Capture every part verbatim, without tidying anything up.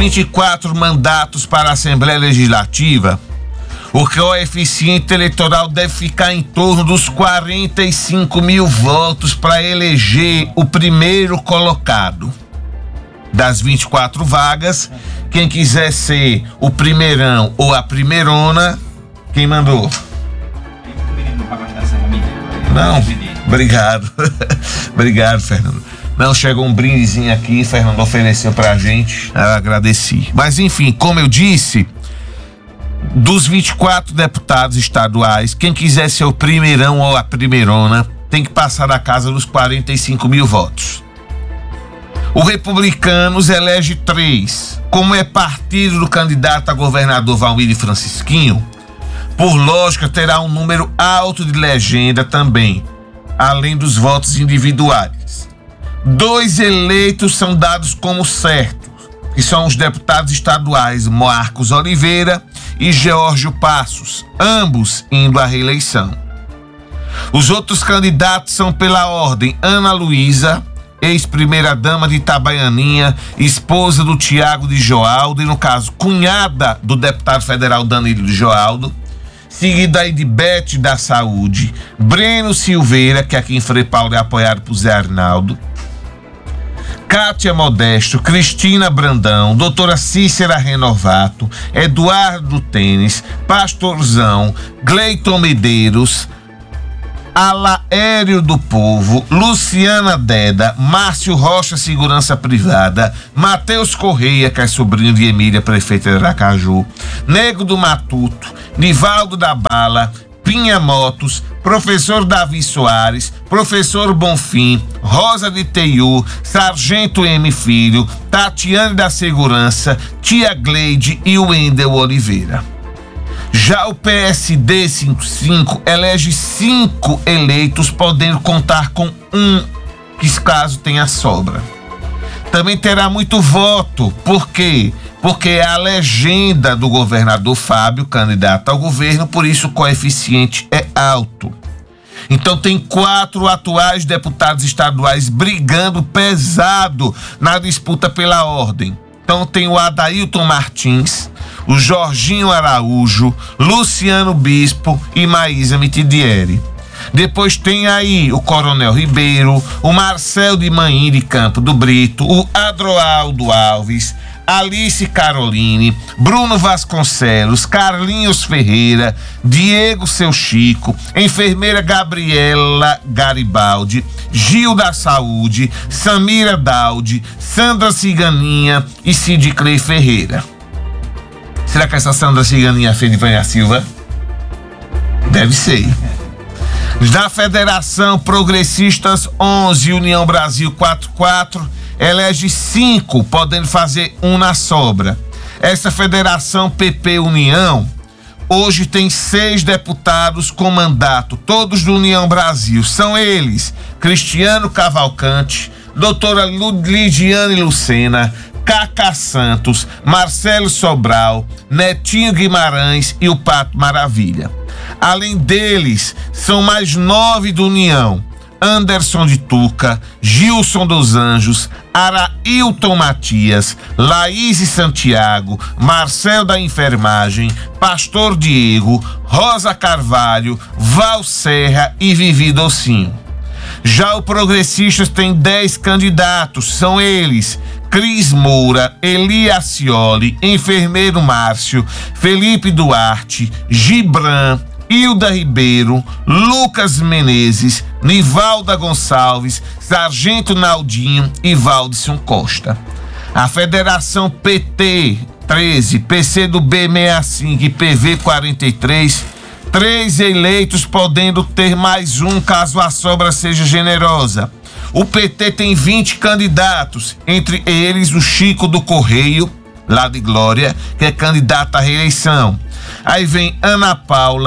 vinte e quatro mandatos para a Assembleia Legislativa, o coeficiente eleitoral deve ficar em torno dos quarenta e cinco mil votos para eleger o primeiro colocado. Das vinte e quatro vagas, quem quiser ser o primeirão ou a primeirona, quem mandou? Não, obrigado. Obrigado, Fernando. Não, chegou um brindezinho aqui, Fernando ofereceu pra gente, eu agradeci. Mas enfim, como eu disse, dos vinte e quatro deputados estaduais, quem quiser ser o primeirão ou a primeirona, tem que passar da casa dos quarenta e cinco mil votos. O Republicanos elege três. Como é partido do candidato a governador Valmir Francisquinho, por lógica terá um número alto de legenda também, além dos votos individuais. Dois eleitos são dados como certos, que são os deputados estaduais Marcos Oliveira e Geórgio Passos, ambos indo à reeleição. Os outros candidatos são pela ordem Ana Luísa, ex-primeira-dama de Itabaianinha, esposa do Tiago de Joaldo e, no caso, cunhada do deputado federal Danilo de Joaldo, seguida aí de Bete da Saúde, Breno Silveira, que aqui em Frei Paulo é apoiado por Zé Arnaldo, Kátia Modesto, Cristina Brandão, doutora Cícera Renovato, Eduardo Tênis, Pastorzão, Gleiton Medeiros, Alaério do Povo, Luciana Deda, Márcio Rocha Segurança Privada, Matheus Correia, que é sobrinho de Emília, prefeita de Aracaju, Nego do Matuto, Nivaldo da Bala, Pinha Motos, Professor Davi Soares, Professor Bonfim, Rosa de Teiu, Sargento M. Filho, Tatiane da Segurança, Tia Gleide e Wendel Oliveira. Já o P S D cinquenta e cinco elege cinco eleitos, podendo contar com um, que caso tenha sobra. Também terá muito voto. Por quê? Porque é a legenda do governador Fábio, candidato ao governo, por isso o coeficiente é alto. Então tem quatro atuais deputados estaduais brigando pesado na disputa pela ordem. Então tem o Adailton Martins, o Jorginho Araújo, Luciano Bispo e Maísa Mitidieri. Depois tem aí o Coronel Ribeiro, o Marcel de Manhim de Campo do Brito, o Adroaldo Alves, Alice Caroline, Bruno Vasconcelos, Carlinhos Ferreira, Diego Seu Chico, enfermeira Gabriela Garibaldi, Gil da Saúde, Samira Daldi, Sandra Ciganinha e Cid Clay Ferreira. Será que essa Sandra Ciganinha é filha de Vânia Silva? Deve ser. Da Federação Progressistas onze, União Brasil quarenta e quatro, elege cinco, podendo fazer um na sobra. Essa Federação P P União hoje tem seis deputados com mandato, todos do União Brasil. São eles: Cristiano Cavalcante, doutora Lidiane Lucena, Cacá Santos, Marcelo Sobral, Netinho Guimarães e o Pato Maravilha. Além deles, são mais nove do União: Anderson de Tuca, Gilson dos Anjos, Arailton Matias, Laís Santiago, Marcel da Enfermagem, Pastor Diego, Rosa Carvalho, Val Serra e Vivi Docinho. Já o Progressistas tem dez candidatos, são eles: Cris Moura, Eli Acioli, Enfermeiro Márcio, Felipe Duarte, Gibran, Hilda Ribeiro, Lucas Menezes, Nivalda Gonçalves, Sargento Naldinho e Valdisson Costa. A Federação P T treze, P C do B sessenta e cinco e P V quarenta e três, três eleitos, podendo ter mais um caso a sobra seja generosa. O P T tem vinte candidatos, entre eles o Chico do Correio, lá de Glória, que é candidato à reeleição. Aí vem Ana Paula,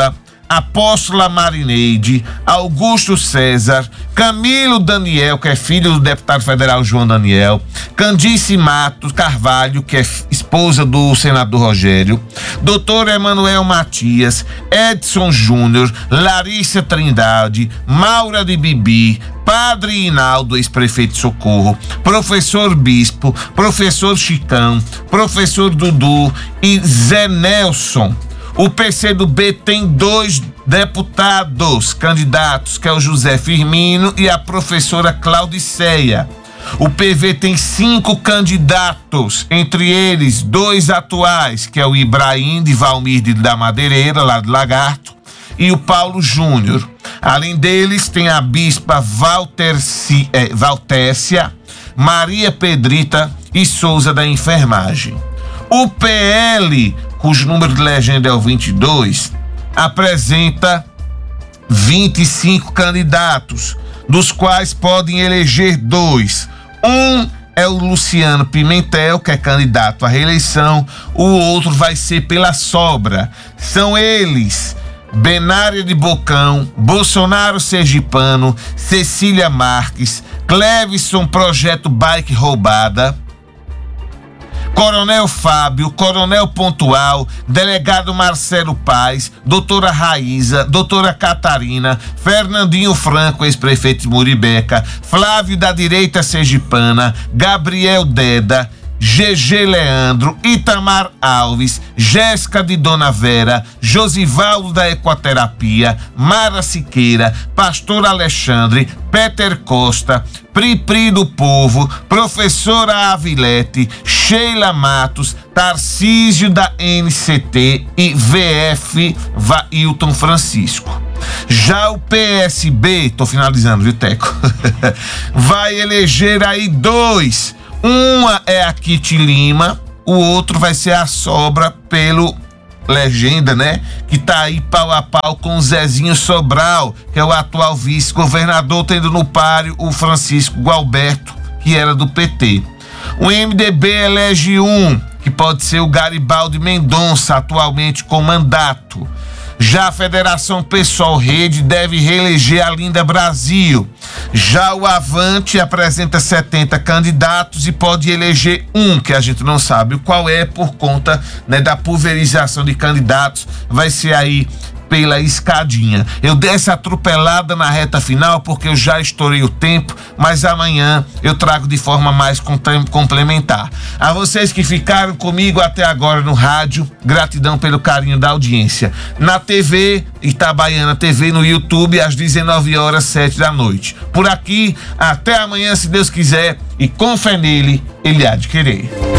Apóstola Marineide, Augusto César, Camilo Daniel, que é filho do deputado federal João Daniel, Candice Matos Carvalho, que é esposa do senador Rogério, doutor Emanuel Matias, Edson Júnior, Larissa Trindade, Maura de Bibi, Padre Inaldo, ex-prefeito de Socorro, professor Bispo, professor Chicão, professor Dudu e Zé Nelson. O P C do B tem dois deputados candidatos, que é o José Firmino e a professora Claudiceia. O P V tem cinco candidatos, entre eles dois atuais, que é o Ibrahim de Valmir de da Madeireira, lá de Lagarto, e o Paulo Júnior. Além deles, tem a bispa Valterci, é, Valtécia, Maria Pedrita e Souza da Enfermagem. O P L, cujo número de legenda é o vinte e dois, apresenta vinte e cinco candidatos, dos quais podem eleger dois. Um é o Luciano Pimentel, que é candidato à reeleição, o outro vai ser pela sobra. São eles: Benária de Bocão, Bolsonaro Sergipano, Cecília Marques, Clevison Projeto Bike Roubada, Coronel Fábio, Coronel Pontual, Delegado Marcelo Paz, Doutora Raíza, Doutora Catarina, Fernandinho Franco, ex-prefeito de Muribeca, Flávio da Direita Sergipana, Gabriel Deda, G G Leandro, Itamar Alves, Jéssica de Dona Vera, Josivaldo da Ecoterapia, Mara Siqueira, Pastor Alexandre, Peter Costa, Pripri do Povo, Professora Avilete, Sheila Matos, Tarcísio da N C T e V F Vailton Francisco. Já o P S B, tô finalizando, viu, Teco? Vai eleger aí dois. Uma é a Kitty Lima, o outro vai ser a sobra pelo legenda, né? Que tá aí pau a pau com o Zezinho Sobral, que é o atual vice-governador, tendo no páreo o Francisco Gualberto, que era do P T. O M D B elege um, que pode ser o Garibaldi Mendonça, atualmente com mandato. Já a Federação Pessoal Rede deve reeleger a Linda Brasil. Já o Avante apresenta setenta candidatos e pode eleger um, que a gente não sabe qual é, por conta, né, da pulverização de candidatos. Vai ser aí pela escadinha. Eu dei essa atropelada na reta final porque eu já estourei o tempo, mas amanhã eu trago de forma mais complementar. A vocês que ficaram comigo até agora no rádio, gratidão pelo carinho da audiência. Na T V, Itabaiana T V, no YouTube, às dezenove horas, sete da noite. Por aqui, até amanhã, se Deus quiser, e com fé nele, ele há de querer.